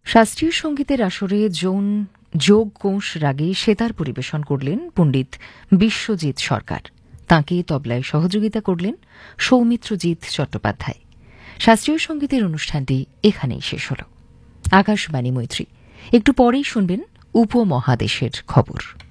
শাস্ত্রীয় সঙ্গীতের আসরে যোগ কোষ রাগে সেতার পরিবেশন করলেন পণ্ডিত বিশ্বজিৎ সরকার। তাঁকে তবলায় সহযোগিতা করলেন সৌমিত্রজিৎ চট্টোপাধ্যায়। শাস্ত্রীয় সঙ্গীতের অনুষ্ঠানটি এখানেই শেষ হল। আকাশবাণী মৈত্রী। একটু পরেই শুনবেন উপমহাদেশের খবর।